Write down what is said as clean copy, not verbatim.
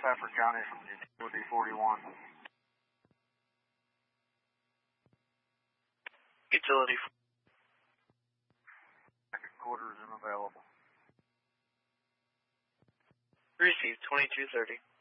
Stafford County from Utility 41. Utility. Second quarter is unavailable. Received 2230.